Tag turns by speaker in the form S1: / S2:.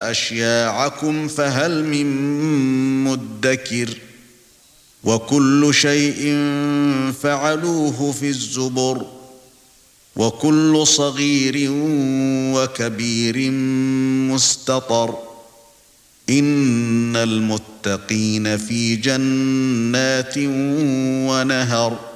S1: أشياعكم فهل من مدكر وكل شيء فعلوه في الزبر وكل صغير وكبير مستطر إن المتقين في جنات ونهر